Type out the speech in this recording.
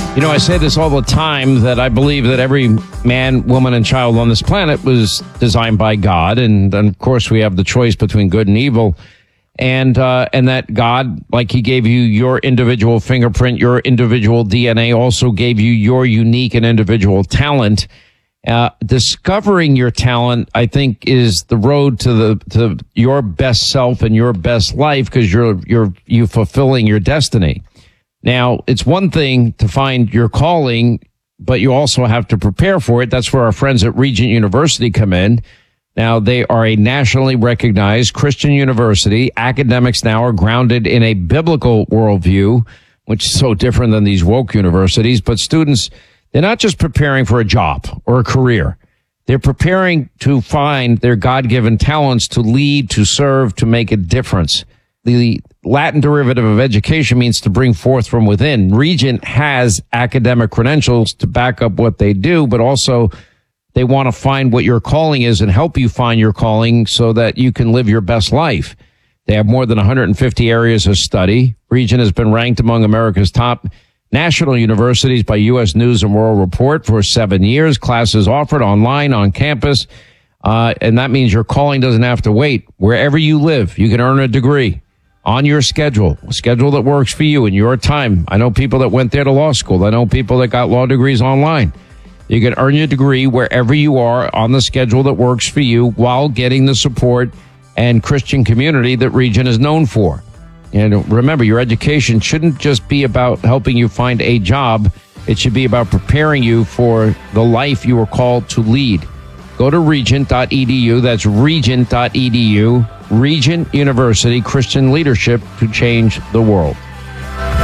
You know, I say this all the time, that I believe that every man, woman, and child on this planet was designed by God. And of course, we have the choice between good and evil. And that God, like he gave you your individual fingerprint, your individual DNA, also gave you your unique and individual talent. Discovering your talent, I think, is the road to your best self and your best life, because you're fulfilling your destiny. Now, it's one thing to find your calling, but you also have to prepare for it. That's where our friends at Regent University come in. Now, they are a nationally recognized Christian university. Academics now are grounded in a biblical worldview, which is so different than these woke universities. But students, they're not just preparing for a job or a career. They're preparing to find their God-given talents to lead, to serve, to make a difference. The Latin derivative of education means to bring forth from within. Regent has academic credentials to back up what they do, but also they want to find what your calling is and help you find your calling so that you can live your best life. They have more than 150 areas of study. Regent has been ranked among America's top national universities by U.S. News and World Report for 7 years. Classes offered online, on campus, and that means your calling doesn't have to wait. Wherever you live, you can earn a degree on your schedule, a schedule that works for you in your time. I know people that went there to law school. I know people that got law degrees online. You can earn your degree wherever you are on the schedule that works for you, while getting the support and Christian community that Regent is known for. And remember, your education shouldn't just be about helping you find a job. It should be about preparing you for the life you were called to lead. Go to regent.edu. That's regent.edu. Regent University, Christian leadership to change the world.